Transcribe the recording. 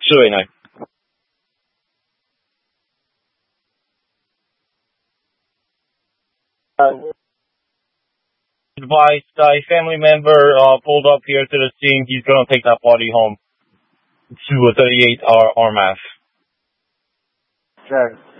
289. Advised a family member pulled up here to the scene. He's going to take that body home to a 38 RMAF. Sure.